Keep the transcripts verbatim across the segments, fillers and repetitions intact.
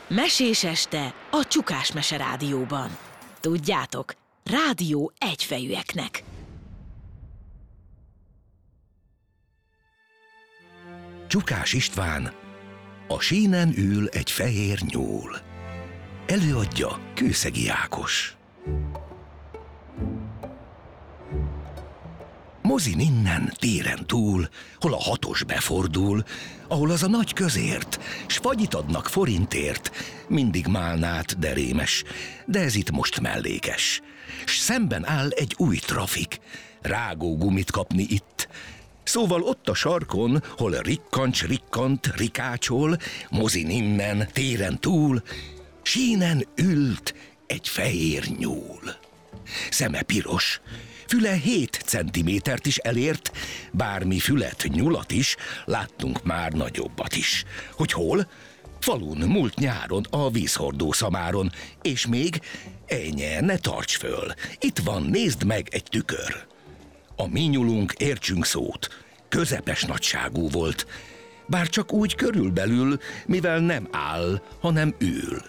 Mesés este a Csukás Mese Rádióban. Tudjátok, rádió egyfejűeknek. Csukás István, a sínen ül egy fehér nyúl. Előadja Kőszegi Ákos. Mozin innen, téren túl, hol a hatos befordul, ahol az a nagy közért, s fagyit adnak forintért, mindig málnát, de rémes, de ez itt most mellékes. S szemben áll egy új trafik, rágó gumit kapni itt. Szóval ott a sarkon, hol rikkancs, rikkant, rikácsol, Mozin innen, téren túl, sínen ült egy fehér nyúl. Szeme piros, füle hét centimétert is elért, bármi fület, nyulat is, láttunk már nagyobbat is. Hogy hol? Falun, múlt nyáron, a vízhordó szamáron, és még, enye, ne tarts föl, itt van, nézd meg egy tükör. A mi nyulunk, értsünk szót, közepes nagyságú volt, bár csak úgy körülbelül, mivel nem áll, hanem ül.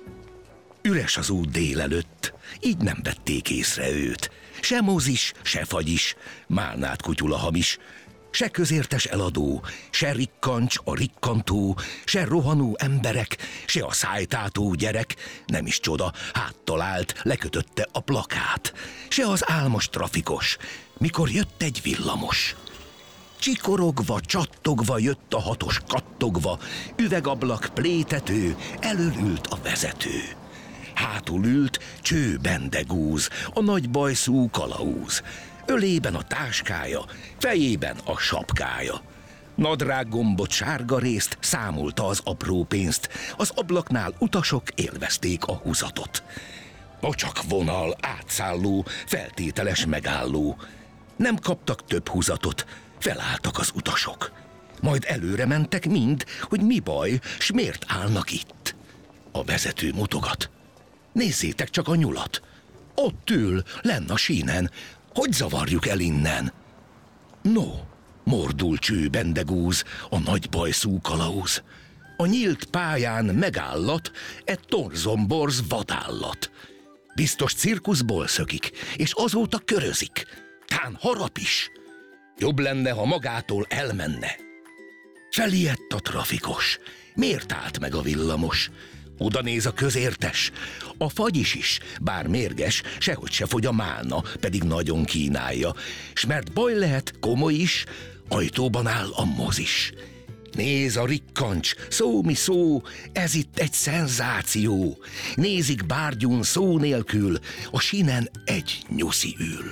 Üres az út délelőtt, így nem vették észre őt. Se mozis, se fagyis, málnát kutyula hamis, se közértes eladó, se rikkancs a rikkantó, se rohanó emberek, se a szájtátó gyerek, nem is csoda, háttal állt, lekötötte a plakát, se az álmos trafikos, mikor jött egy villamos. Csikorogva, csattogva jött a hatos kattogva, üvegablak plétető, elől a vezető. Hátul ült Cső Bendegúz, a nagy bajszú kalauz. Ölében a táskája, fejében a sapkája. Nadrág gombot, sárga részt, számolta az apró pénzt. Az ablaknál utasok élvezték a húzatot. Pacsak vonal, átszálló, feltételes megálló. Nem kaptak több húzatot, felálltak az utasok. Majd előre mentek mind, hogy mi baj, s miért állnak itt. A vezető mutogat. Nézzétek csak a nyulat. Ott ül, lenn a sínen. Hogy zavarjuk el innen? No, mordul Cső Bendegúz, a nagy bajszú kalauz. A nyílt pályán megállat egy torzomborz vadállat. Biztos cirkuszból szökik, és azóta körözik. Tán harap is. Jobb lenne, ha magától elmenne. Felijedt a trafikos. Miért állt meg a villamos? Oda néz a közértes. A fagyis is, bár mérges, sehogy se fogy a málna, pedig nagyon kínálja. S mert baj lehet, komoly is, ajtóban áll a mozis. Néz a rikkancs, szó mi szó, ez itt egy szenzáció. Nézik bárgyún szó nélkül, a sínen egy nyuszi ül.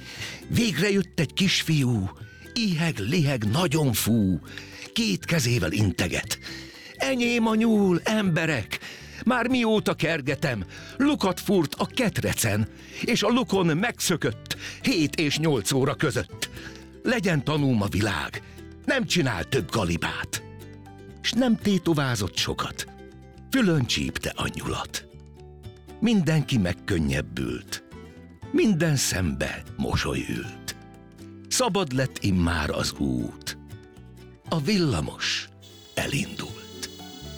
Végre jött egy kisfiú, iheg-liheg nagyon fú, két kezével integet. Enyém a nyúl, emberek! Már mióta kergetem, lukat fúrt a ketrecen, és a lukon megszökött hét és nyolc óra között. Legyen tanúm a világ, nem csinál több galibát, s nem tétovázott sokat, fülön csípte a nyulat. Mindenki megkönnyebbült, minden szembe mosoly ült. Szabad lett immár az út, a villamos elindult.